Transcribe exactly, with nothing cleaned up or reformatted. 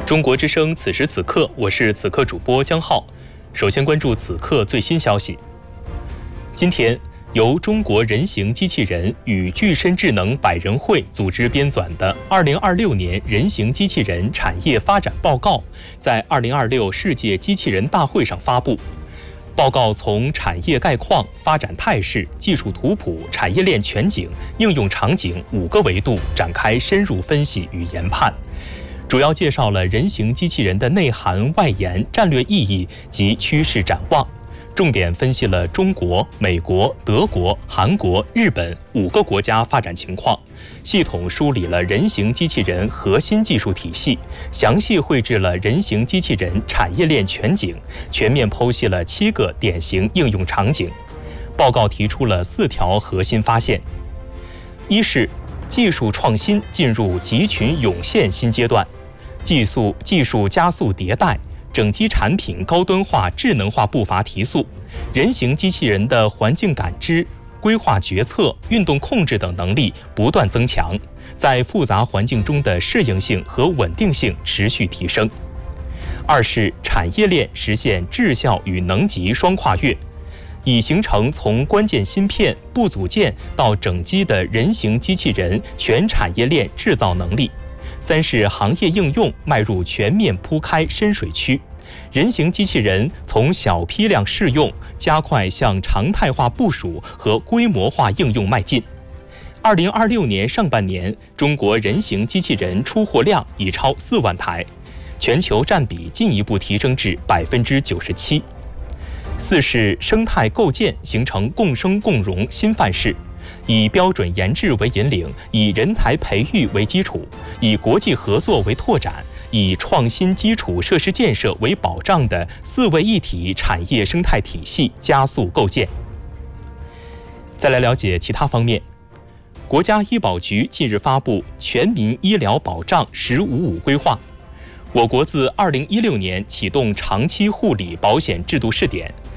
中国之声，此时此刻，我是此刻主播江浩。首先关注此刻最新消息。今天，由中国人形机器人与具身智能百人会组织编纂的《二零二六年人形机器人产业发展报告》在二零二六世界机器人大会上发布。报告从产业概况、发展态势、技术图谱、产业链全景、应用场景五个维度展开深入分析与研判，主要介绍了人形机器人的内涵、外延、战略意义及趋势展望，重点分析了中国、美国、德国、韩国、日本五个国家发展情况，系统梳理了人形机器人核心技术体系，详细绘制了人形机器人产业链全景，全面剖析了七个典型应用场景。报告提出了四条核心发现：一是技术创新进入集群涌现新阶段，技术技术加速迭代，整机产品高端化、智能化步伐提速，人形机器人的环境感知、规划决策、运动控制等能力不断增强，在复杂环境中的适应性和稳定性持续提升。二是产业链实现质效与能级双跨越，已形成从关键芯片、部组件到整机的人形机器人全产业链制造能力。三是行业应用迈入全面铺开深水区，人形机器人从小批量试用加快向常态化部署和规模化应用迈进。二零二六年上半年，中国人形机器人出货量已超四万台，全球占比进一步提升至百分之九十七。四是生态构建形成共生共荣新范式，以标准研制为引领，以人才培育为基础，以国际合作为拓展，以创新基础设施建设为保障的四位一体产业生态体系加速构建。再来了解其他方面。国家医保局近日发布《全民医疗保障“十五五”规划》，我国自二零一六年启动长期护理保险制度试点，